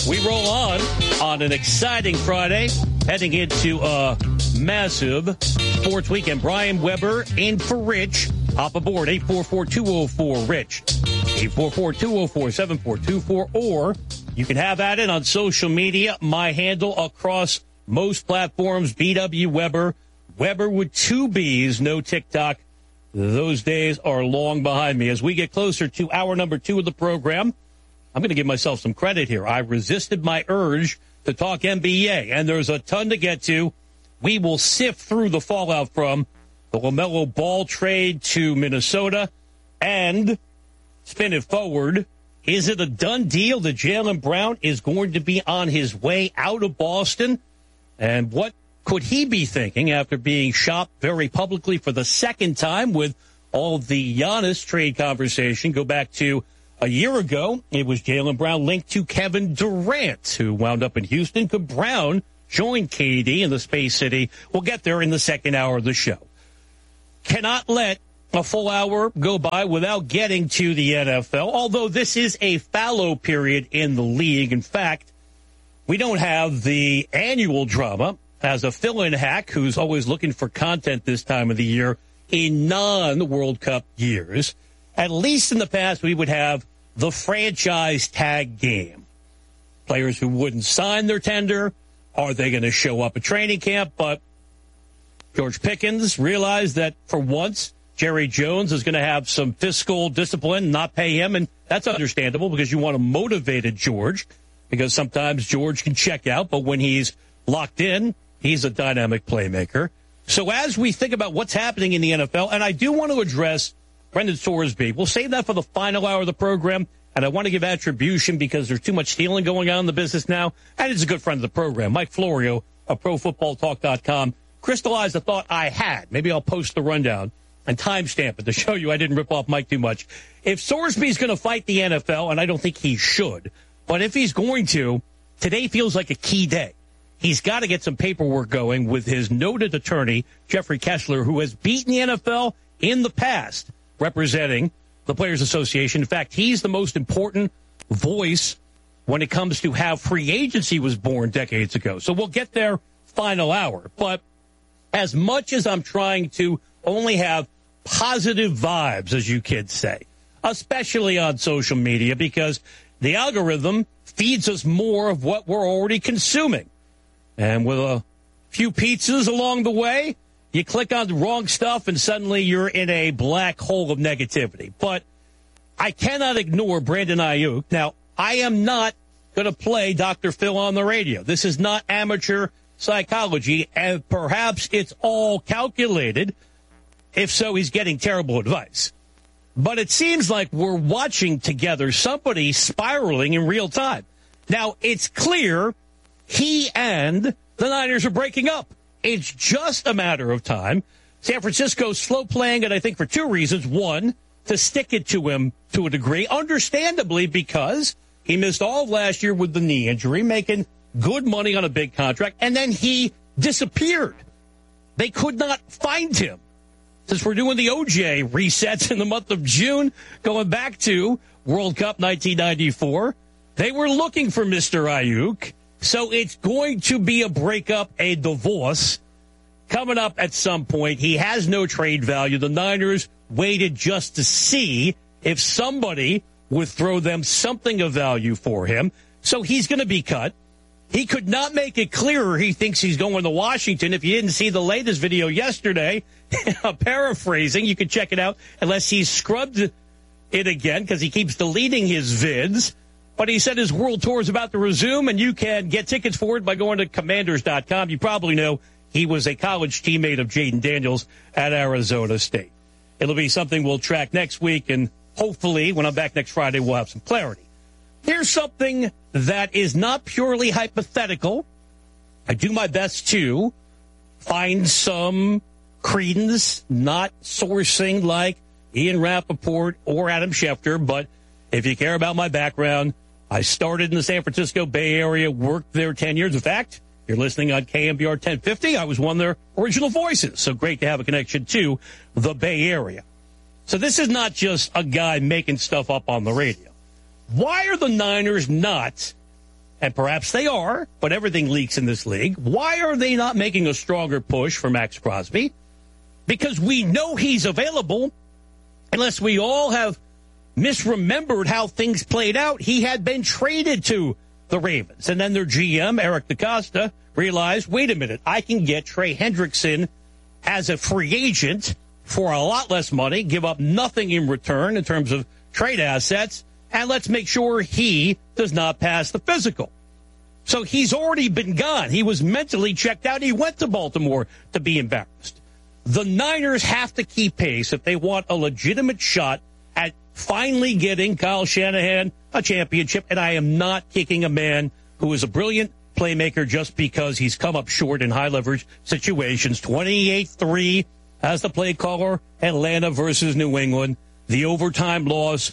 We roll on an exciting Friday, heading into a massive sports weekend. Brian Weber in for Rich. Hop aboard, 844-204-RICH, 844-204-7424, or you can have at it on social media. My handle across most platforms, BW Weber. Weber with 2 B's, no TikTok. Those days are long behind me. As we get closer to hour number 2 of the program, I'm going to give myself some credit here. I resisted my urge to talk NBA, and there's a ton to get to. We will sift through the fallout from the LaMelo Ball trade to Minnesota and spin it forward. Is it a done deal that Jaylen Brown is going to be on his way out of Boston? And what could he be thinking after being shopped very publicly for the second time with all the Giannis trade conversation? Go back to a year ago, it was Jaylen Brown linked to Kevin Durant, who wound up in Houston. Could Brown join KD in the Space City? We'll get there in the second hour of the show. Cannot let a full hour go by without getting to the NFL, although this is a fallow period in the league. In fact, we don't have the annual drama as a fill-in hack who's always looking for content this time of the year in non-World Cup years. At least in the past, we would have the franchise tag game. Players who wouldn't sign their tender, are they going to show up at training camp? But George Pickens realized that for once, Jerry Jones is going to have some fiscal discipline, not pay him. And that's understandable because you want to motivate George, because sometimes George can check out. But when he's locked in, he's a dynamic playmaker. So as we think about what's happening in the NFL, and I do want to address Brendan Sorsby. We'll save that for the final hour of the program, and I want to give attribution because there's too much stealing going on in the business now, and he's a good friend of the program. Mike Florio of ProFootballTalk.com crystallized a thought I had. Maybe I'll post the rundown and timestamp it to show you I didn't rip off Mike too much. If Sorsby's going to fight the NFL, and I don't think he should, but if he's going to, today feels like a key day. He's got to get some paperwork going with his noted attorney, Jeffrey Kessler, who has beaten the NFL in the past, representing the Players Association. In fact, he's the most important voice when it comes to how free agency was born decades ago. So we'll get there final hour. But as much as I'm trying to only have positive vibes, as you kids say, especially on social media, because the algorithm feeds us more of what we're already consuming. And with a few pizzas along the way, you click on the wrong stuff, and suddenly you're in a black hole of negativity. But I cannot ignore Brandon Ayuk. Now, I am not going to play Dr. Phil on the radio. This is not amateur psychology, and perhaps it's all calculated. If so, he's getting terrible advice. But it seems like we're watching together somebody spiraling in real time. Now, it's clear he and the Niners are breaking up. It's just a matter of time. San Francisco's slow playing it, I think, for 2 reasons. One, to stick it to him to a degree, understandably, because he missed all of last year with the knee injury, making good money on a big contract, and then he disappeared. They could not find him. Since we're doing the OJ resets in the month of June, going back to World Cup 1994, they were looking for Mr. Ayuk. So it's going to be a breakup, a divorce, coming up at some point. He has no trade value. The Niners waited just to see if somebody would throw them something of value for him. So he's going to be cut. He could not make it clearer he thinks he's going to Washington. If you didn't see the latest video yesterday, I'm paraphrasing, you can check it out, unless he's scrubbed it again because he keeps deleting his vids. But he said his world tour is about to resume, and you can get tickets for it by going to commanders.com. You probably know he was a college teammate of Jaden Daniels at Arizona State. It'll be something we'll track next week, and hopefully when I'm back next Friday, we'll have some clarity. Here's something that is not purely hypothetical. I do my best to find some credence, not sourcing like Ian Rappaport or Adam Schefter, but if you care about my background, I started in the San Francisco Bay Area, worked there 10 years. In fact, you're listening on KMBR 1050. I was one of their original voices, so great to have a connection to the Bay Area. So this is not just a guy making stuff up on the radio. Why are the Niners not and perhaps they are, but everything leaks in this league, why are they not making a stronger push for Max Crosby? Because we know he's available, unless we all have misremembered how things played out. He had been traded to the Ravens, and then their GM, Eric DeCosta, realized, wait a minute, I can get Trey Hendrickson as a free agent for a lot less money, give up nothing in return in terms of trade assets, and let's make sure he does not pass the physical. So he's already been gone. He was mentally checked out. He went to Baltimore to be embarrassed. The Niners have to keep pace if they want a legitimate shot at finally getting Kyle Shanahan a championship. And I am not kicking a man who is a brilliant playmaker just because he's come up short in high-leverage situations. 28-3 as the play caller, Atlanta versus New England. The overtime loss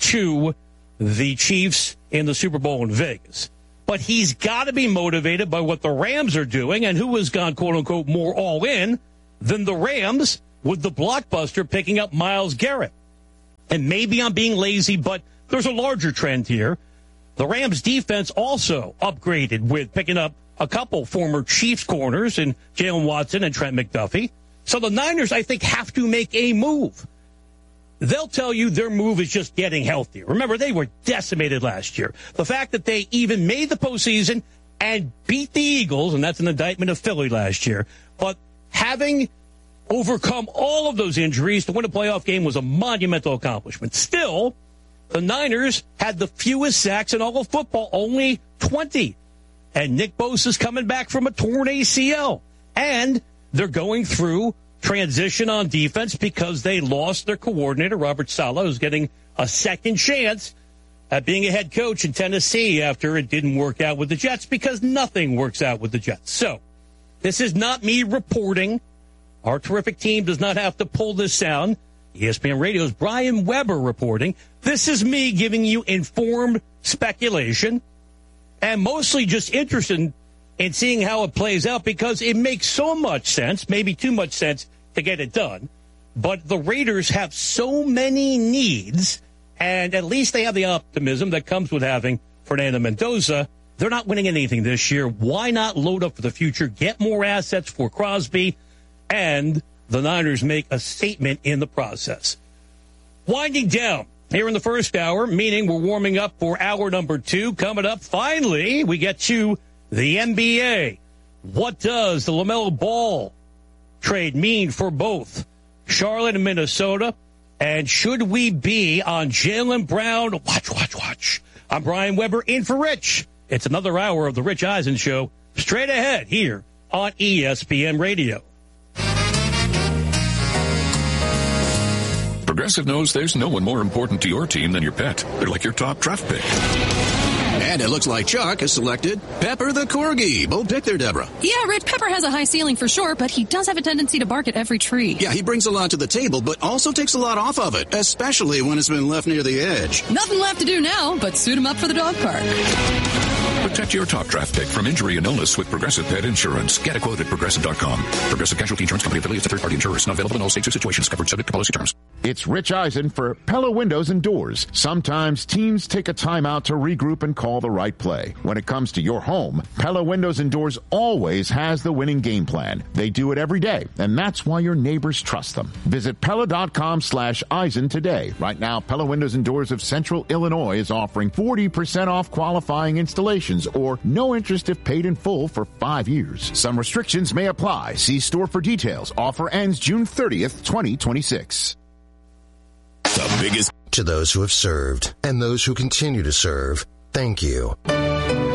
to the Chiefs in the Super Bowl in Vegas. But he's got to be motivated by what the Rams are doing, and who has gone, quote-unquote, more all-in than the Rams with the blockbuster picking up Myles Garrett. And maybe I'm being lazy, but there's a larger trend here. The Rams defense also upgraded with picking up a couple former Chiefs corners in Jalen Watson and Trent McDuffie. So the Niners, I think, have to make a move. They'll tell you their move is just getting healthier. Remember, they were decimated last year. The fact that they even made the postseason and beat the Eagles, and that's an indictment of Philly last year, but having overcome all of those injuries to win a playoff game was a monumental accomplishment. Still, the Niners had the fewest sacks in all of football, only 20. And Nick Bosa's coming back from a torn ACL. And they're going through transition on defense because they lost their coordinator, Robert Saleh, who's getting a second chance at being a head coach in Tennessee after it didn't work out with the Jets, because nothing works out with the Jets. So this is not me reporting. Our terrific team does not have to pull this sound. ESPN Radio's Brian Weber reporting. This is me giving you informed speculation and mostly just interested in seeing how it plays out, because it makes so much sense, maybe too much sense to get it done. But the Raiders have so many needs, and at least they have the optimism that comes with having Fernando Mendoza. They're not winning anything this year. Why not load up for the future, get more assets for Crosby, and the Niners make a statement in the process? Winding down here in the first hour, meaning we're warming up for hour number 2. Coming up, finally, we get to the NBA. What does the LaMelo Ball trade mean for both Charlotte and Minnesota? And should we be on Jaylen Brown? Watch. I'm Brian Weber in for Rich. It's another hour of the Rich Eisen Show straight ahead here on ESPN Radio. Progressive knows there's no one more important to your team than your pet. They're like your top draft pick. And it looks like Chuck has selected Pepper the Corgi. Bold pick there, Deborah. Yeah, Rich, Pepper has a high ceiling for sure, but he does have a tendency to bark at every tree. Yeah, he brings a lot to the table, but also takes a lot off of it, especially when it's been left near the edge. Nothing left to do now but suit him up for the dog park. Protect your top draft pick from injury and illness with Progressive Pet Insurance. Get a quote at Progressive.com. Progressive Casualty Insurance Company affiliates of third-party insurers. Not available in all states or situations. Covered subject to policy terms. It's Rich Eisen for Pella Windows and Doors. Sometimes teams take a timeout to regroup and call the right play. When it comes to your home, Pella Windows and Doors always has the winning game plan. They do it every day, and that's why your neighbors trust them. Visit Pella.com/Eisen today. Right now, Pella Windows and Doors of Central Illinois is offering 40% off qualifying installations, or no interest if paid in full for 5 years. Some restrictions may apply. See store for details. Offer ends June 30th, 2026. The biggest to those who have served and those who continue to serve, thank you.